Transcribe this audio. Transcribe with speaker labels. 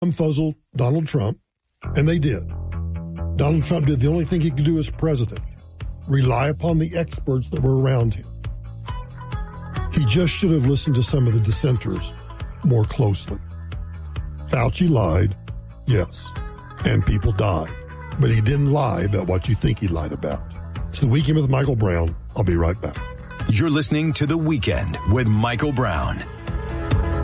Speaker 1: Fuzzle Donald Trump, and they did. Donald Trump did the only thing he could do as president, rely upon the experts that were around him. He just should have listened to some of the dissenters more closely. Fauci lied, yes, and people died. But he didn't lie about what you think he lied about. It's The Weekend with Michael Brown. I'll be right back.
Speaker 2: You're listening to The Weekend with Michael Brown